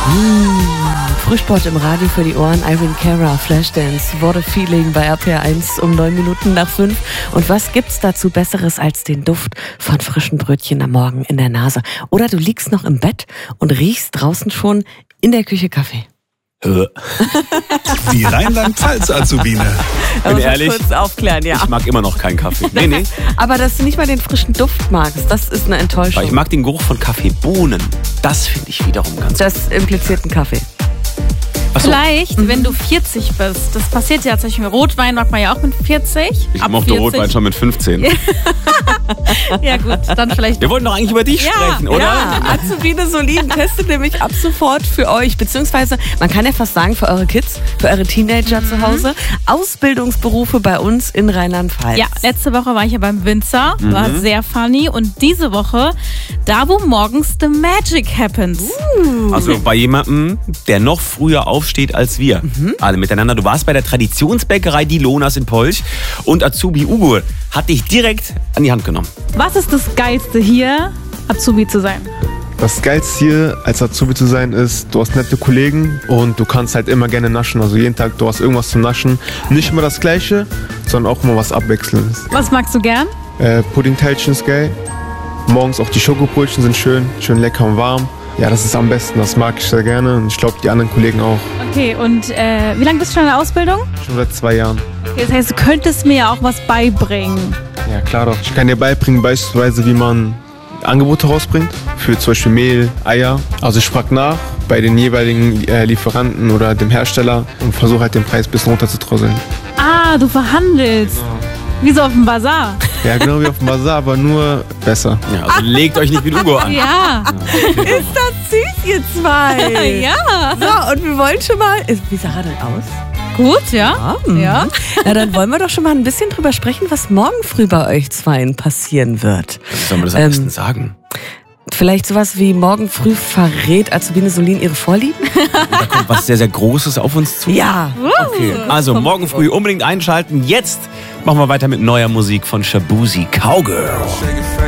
Frühsport im Radio für die Ohren. Irene Cara, Flashdance, What a Feeling bei RPR1 um 5:09. Und was gibt's dazu Besseres als den Duft von frischen Brötchen am Morgen in der Nase? Oder du liegst noch im Bett und riechst draußen schon in der Küche Kaffee. Die Rheinland-Pfalz-Azubine. Bin ehrlich, kurz aufklären, ja. Ich mag immer noch keinen Kaffee. Nee. Aber dass du nicht mal den frischen Duft magst, das ist eine Enttäuschung. Aber ich mag den Geruch von Kaffeebohnen. Das finde ich wiederum ganz gut. Das impliziert einen Kaffee. Ach so. Vielleicht, wenn du 40 bist. Das passiert ja tatsächlich. Rotwein mag man ja auch mit 40. Ich mochte Rotwein schon mit 15. Ja gut, dann vielleicht. Wir wollten doch eigentlich über dich sprechen, oder? Ja, Azubine Solin testet nämlich ab sofort für euch, beziehungsweise man kann ja fast sagen für eure Kids, für eure Teenager zu Hause, Ausbildungsberufe bei uns in Rheinland-Pfalz. Ja, letzte Woche war ich ja beim Winzer, war sehr funny. Und diese Woche, da wo morgens the magic happens. Also bei jemandem, der noch früher aufsteht als wir. Alle miteinander. Du warst bei der Traditionsbäckerei Die Lonas in Polch und Azubi Ugo hat dich direkt an die Hand genommen. Was ist das Geilste hier, Azubi zu sein? Das Geilste hier als Azubi zu sein ist, du hast nette Kollegen und du kannst halt immer gerne naschen. Also jeden Tag, du hast irgendwas zum Naschen. Nicht immer das Gleiche, sondern auch immer was Abwechselndes. Was magst du gern? Puddingteilchen ist geil. Morgens auch die Schokobrötchen sind schön lecker und warm. Ja, das ist am besten, das mag ich sehr gerne und ich glaube die anderen Kollegen auch. Okay, und wie lange bist du schon in der Ausbildung? Schon seit 2 Jahren. Okay, das heißt, du könntest mir ja auch was beibringen. Ja, klar doch. Ich kann dir beibringen beispielsweise, wie man Angebote rausbringt, für zum Beispiel Mehl, Eier. Also ich frage nach bei den jeweiligen Lieferanten oder dem Hersteller und versuche halt den Preis ein bisschen runter zu drosseln. Ah, du verhandelst. Genau. Wie so auf dem Bazar. Ja, genau wie auf dem Bazar, aber nur besser. Ja, also legt euch nicht mit Ugo an. Ja. Ist das süß, ihr zwei? Ja. So, und wir wollen schon mal... Wie sah er denn aus? Gut, ja. Ja. Na, dann wollen wir doch schon mal ein bisschen drüber sprechen, was morgen früh bei euch zweien passieren wird. Wie soll man das am besten sagen? Vielleicht sowas wie morgen früh verrät Azubine Solin ihre Vorlieben? Da kommt was sehr, sehr Großes auf uns zu. Ja. Okay. Also morgen früh unbedingt einschalten. Jetzt machen wir weiter mit neuer Musik von Shabuzi, Cowgirl.